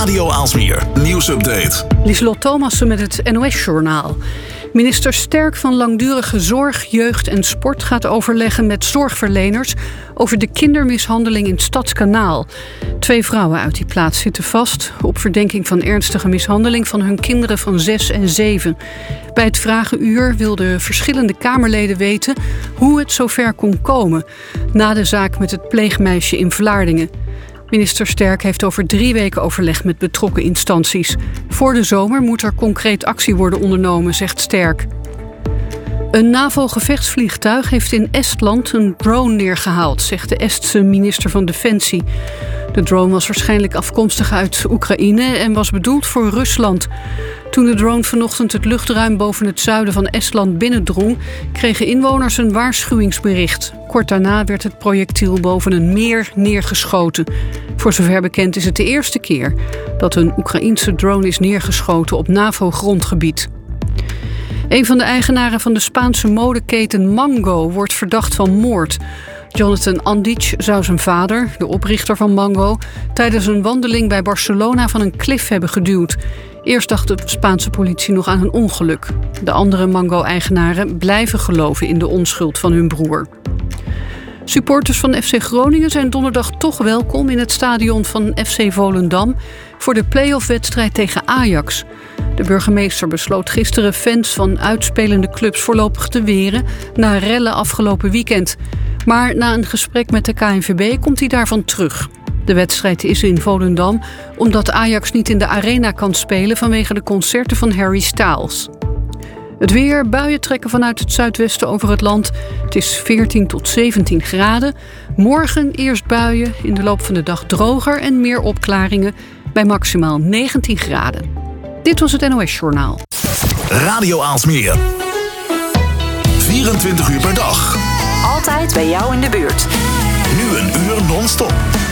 Radio Aalsmeer nieuwsupdate. Lieselot Thomassen met het NOS-journaal. Minister Sterk van Langdurige Zorg, Jeugd en Sport gaat overleggen met zorgverleners over de kindermishandeling in het Stadskanaal. 2 vrouwen uit die plaats zitten vast op verdenking van ernstige mishandeling van hun kinderen van 6 en 7. Bij het vragenuur wilden verschillende Kamerleden weten hoe het zover kon komen na de zaak met het pleegmeisje in Vlaardingen. Minister Sterk heeft over 3 weken overleg met betrokken instanties. Voor de zomer moet er concreet actie worden ondernomen, zegt Sterk. Een NAVO-gevechtsvliegtuig heeft in Estland een drone neergehaald, zegt de Estse minister van Defensie. De drone was waarschijnlijk afkomstig uit Oekraïne en was bedoeld voor Rusland. Toen de drone vanochtend het luchtruim boven het zuiden van Estland binnendrong, kregen inwoners een waarschuwingsbericht. Kort daarna werd het projectiel boven een meer neergeschoten. Voor zover bekend is het de eerste keer dat een Oekraïense drone is neergeschoten op NAVO-grondgebied. Een van de eigenaren van de Spaanse modeketen Mango wordt verdacht van moord. Jonathan Andic zou zijn vader, de oprichter van Mango, tijdens een wandeling bij Barcelona van een klif hebben geduwd. Eerst dacht de Spaanse politie nog aan een ongeluk. De andere Mango-eigenaren blijven geloven in de onschuld van hun broer. Supporters van FC Groningen zijn donderdag toch welkom in het stadion van FC Volendam voor de play-off-wedstrijd tegen Ajax. De burgemeester besloot gisteren fans van uitspelende clubs voorlopig te weren na rellen afgelopen weekend. Maar na een gesprek met de KNVB komt hij daarvan terug. De wedstrijd is in Volendam omdat Ajax niet in de arena kan spelen vanwege de concerten van Harry Styles. Het weer, buien trekken vanuit het zuidwesten over het land. Het is 14 tot 17 graden. Morgen eerst buien, in de loop van de dag droger en meer opklaringen bij maximaal 19 graden. Dit was het NOS-journaal. Radio Aalsmeer. 24 uur per dag. Altijd bij jou in de buurt. Nu een uur non-stop.